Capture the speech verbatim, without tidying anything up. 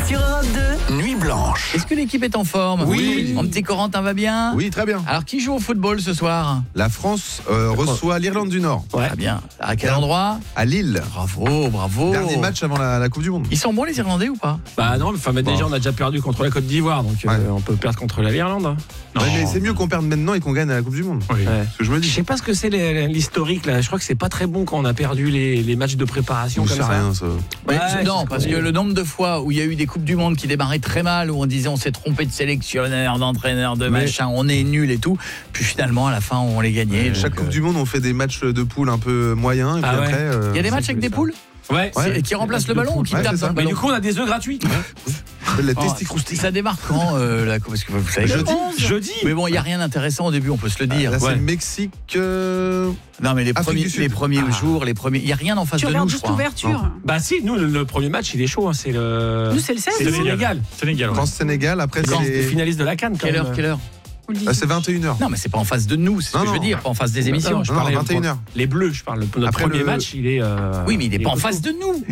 Sur Europe deux, Nuit Blanche. Est-ce que l'équipe est en forme? Oui. Mon petit Corentin va bien? Oui, très bien. Alors, qui joue au football ce soir? La France euh, reçoit l'Irlande du Nord. Très bien. À quel endroit? À Lille. Bravo, bravo. Dernier match avant la, la Coupe du Monde. Ils sont bons les Irlandais ou pas? Bah non, enfin, mais déjà Bon. on a déjà perdu contre la Côte d'Ivoire, donc euh, Ouais. on peut perdre contre l'Irlande. Hein. Ouais, mais c'est mieux qu'on perde maintenant et qu'on gagne à la Coupe du Monde. Oui. Ouais. Ce que je me Je dis. sais pas ce que c'est les- l'historique là. Je crois que c'est pas très bon quand on a perdu les, les matchs de préparation Je comme sais ça. rien, ça. Mais Ouais, je- non, c'est parce que cool. le nombre de fois où il y a eu des Coupes du Monde qui démarraient très mal, où on disait on s'est trompé de sélectionneur, d'entraîneur, de Mais- machin, on est nul et tout, puis finalement à la fin on les gagnait. Chaque donc, Coupe euh, du Monde, on fait des matchs de poule un peu moyens. Et puis Ah ouais. après. euh, Il y a des c'est matchs avec des ça. poules? Ouais. Ouais. C'est- qui remplacent le ballon ou qui Ouais, tapent c'est ça. dans le Bah, ballon? du coup, on a des œufs gratuits. La Oh, testicroustille. ça démarre quand euh, la Coupe? Parce que vous savez. Jeudi. Jeudi. Mais bon, il n'y a rien d'intéressant au début, on peut se le dire. Là, c'est Ouais. le Mexique. euh, Non, mais les Afrique premiers, du Sud. les premiers Ah. jours, les premiers, il n'y a rien en face Tu de nous, regardes je juste crois. l'ouverture. Bah si, nous le, le premier match il est chaud, hein, c'est le. Nous, c'est le seize. C'est le non Sénégal. Sénégal. France-Sénégal. Après, C'est c'est. les finalistes de la CAN. quand Quelle même. heure, quelle heure? Ou le Ah, c'est dix-huit. vingt et une heures. Non, mais c'est pas en face de nous, c'est ce Non, que je veux non. dire, pas en face des émissions. je Non, parlais vingt et une heures. Les Bleus, je parle. Notre Après premier le- match, il est. euh, Oui, mais il n'est est pas en costaud. face de nous.